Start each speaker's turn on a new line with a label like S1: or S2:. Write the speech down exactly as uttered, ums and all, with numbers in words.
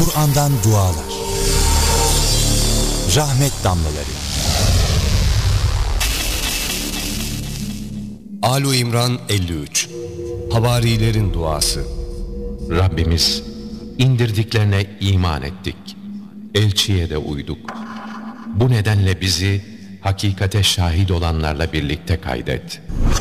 S1: Kur'an'dan dualar. Rahmet damlaları.
S2: Âl-i İmran elli üç. Havarilerin duası.
S3: Rabbimiz, indirdiklerine iman ettik. Elçiye de uyduk. Bu nedenle bizi hakikate şahit olanlarla birlikte kaydet.